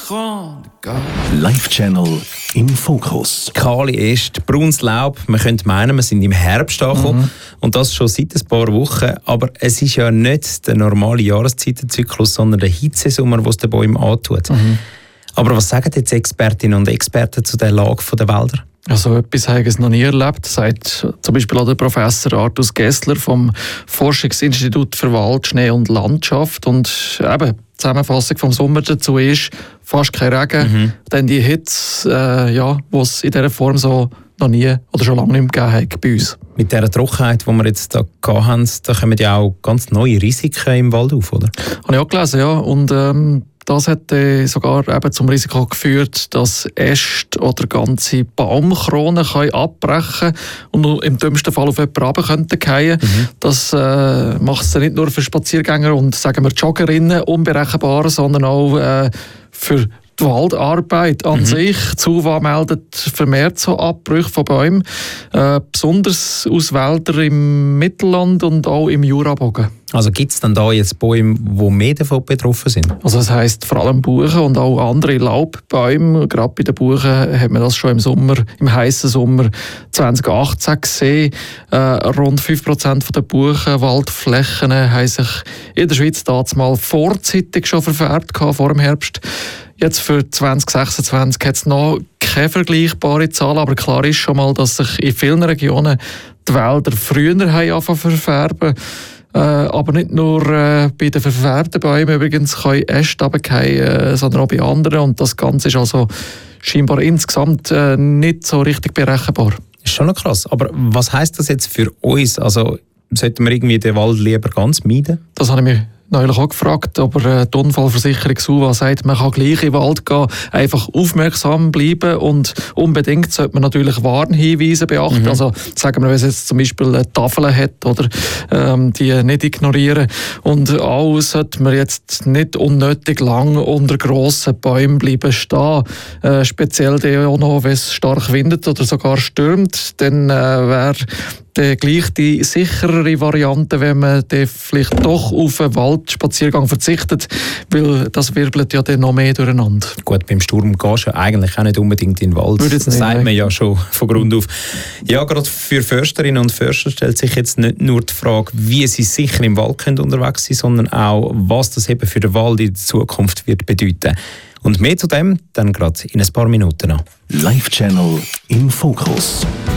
Live-Channel im Fokus. Kahle Äste, braunes Laub. Man könnte meinen, wir sind im Herbst angekommen. Und das schon seit ein paar Wochen. Aber es ist ja nicht der normale Jahreszeitenzyklus, sondern der Hitzesommer, der es den Bäumen antut. Aber was sagen jetzt Expertinnen und Experten zu der Lage der Wälder? Also etwas habe ich noch nie erlebt, sagt zum Beispiel auch der Professor Artus Gessler vom Forschungsinstitut für Wald, Schnee und Landschaft. Und eben, die Zusammenfassung vom Sommer dazu ist fast kein Regen, denn die Hitze, die es in dieser Form so noch nie oder schon lange nicht mehr gegeben hat bei uns. Mit dieser Trockenheit, die wir jetzt da hatten, da kommen ja auch ganz neue Risiken im Wald auf, oder? Habe ich auch gelesen, ja. Und das hat sogar eben zum Risiko geführt, dass Äste oder ganze Baumkronen abbrechen und im dümmsten Fall auf jemanden runterfallen könnten. Das macht es nicht nur für Spaziergänger und, sagen wir, Joggerinnen unberechenbar, sondern auch für die Waldarbeit an sich. Die SUVA meldet vermehrt so Abbrüche von Bäumen, besonders aus Wäldern im Mittelland und auch im Jurabogen. Also gibt es dann da jetzt Bäume, die mehr davon betroffen sind? Also das heisst vor allem Buchen und auch andere Laubbäume. Gerade bei den Buchen hat man das schon im heißen Sommer 2018 gesehen. Rund 5% der Buchenwaldflächen haben sich in der Schweiz damals vorzeitig schon verfärbt vor dem Herbst. Jetzt für 2026 hat es noch keine vergleichbare Zahl, aber klar ist schon mal, dass sich in vielen Regionen die Wälder früher angefangen zu verfärben. Aber nicht nur bei den verfärbten Bäumen übrigens können Äste runterfallen, sondern auch bei anderen. Und das Ganze ist also scheinbar insgesamt nicht so richtig berechenbar. Ist schon noch krass. Aber was heisst das jetzt für uns? Also sollten wir irgendwie den Wald lieber ganz meiden? Das habe ich mich neulich auch gefragt, aber die Unfallversicherung SUVA sagt, man kann gleich in den Wald gehen, einfach aufmerksam bleiben und unbedingt sollte man natürlich Warnhinweise beachten. Also sagen wir, wenn es jetzt zum Beispiel Tafeln hat, oder die nicht ignorieren. Und auch sollte man jetzt nicht unnötig lang unter grossen Bäumen bleiben stehen. Speziell auch noch, wenn es stark windet oder sogar stürmt, dann wäre gleich die sicherere Variante, wenn man vielleicht doch auf einen Waldspaziergang verzichtet, weil das wirbelt ja dann noch mehr durcheinander. Gut, beim Sturm gehst du ja eigentlich auch nicht unbedingt in den Wald. Das sagt man ja schon von Grund auf. Ja, gerade für Försterinnen und Förster stellt sich jetzt nicht nur die Frage, wie sie sicher im Wald unterwegs sein können, sondern auch, was das eben für den Wald in der Zukunft wird bedeuten. Und mehr zu dem dann gerade in ein paar Minuten noch. Live-Channel im Fokus.